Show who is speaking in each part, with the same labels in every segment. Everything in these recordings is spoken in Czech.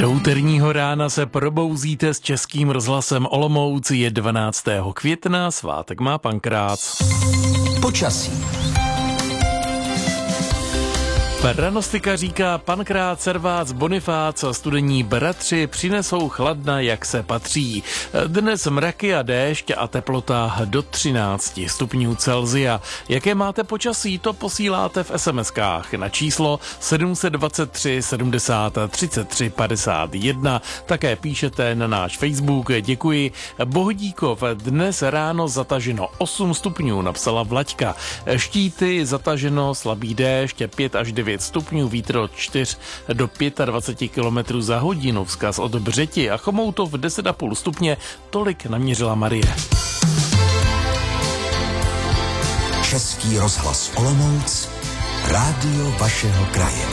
Speaker 1: Do úterního rána se probouzíte s Českým rozhlasem Olomouc, je 12. května, svátek má Pankrác.
Speaker 2: Počasí.
Speaker 1: Pranostika říká: Pankrác, Servác, Bonifác a studení bratři přinesou chladna, jak se patří. Dnes mraky a déšť a teplota do 13 stupňů Celsia. Jaké máte počasí, to posíláte v SMS-kách na číslo 723 70 33 51. Také píšete na náš Facebook. Děkuji. Bohdíkov, dnes ráno zataženo 8 stupňů, napsala Vlaďka. Štíty zataženo, slabý déšť 5 až 9 stupňů, vítr od 4 do 25 km za hodinu, vzkaz od Břeti a Chomoutov 10,5 stupně, tolik naměřila Marie.
Speaker 2: Český rozhlas Olomouc, rádio vašeho kraje.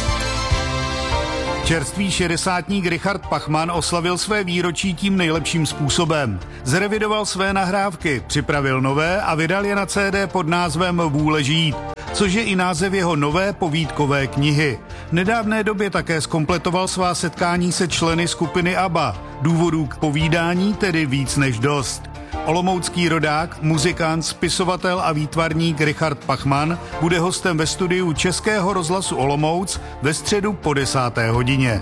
Speaker 3: Čerstvý šedesátník Richard Pachman oslavil své výročí tím nejlepším způsobem. Zrevidoval své nahrávky, připravil nové a vydal je na CD pod názvem Vůle žít, což je i název jeho nové povídkové knihy. V nedávné době také zkompletoval svá setkání se členy skupiny ABBA. Důvodů k povídání tedy víc než dost. Olomoucký rodák, muzikant, spisovatel a výtvarník Richard Pachman bude hostem ve studiu Českého rozhlasu Olomouc ve středu po 10. hodině.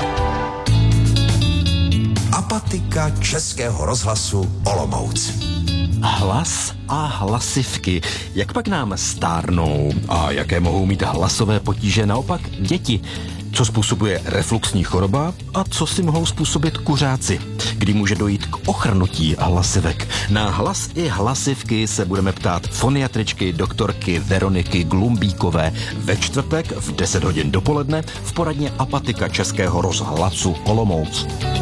Speaker 2: Apatika Českého rozhlasu Olomouc.
Speaker 4: Hlas a hlasivky. Jak pak nám stárnou a jaké mohou mít hlasové potíže naopak děti? Co způsobuje refluxní choroba a co si mohou způsobit kuřáci? Kdy může dojít k ochrnutí hlasivek? Na hlas i hlasivky se budeme ptát foniatričky doktorky Veroniky Glumbíkové ve čtvrtek v 10 hodin dopoledne v poradně Apatika Českého rozhlasu Olomouc.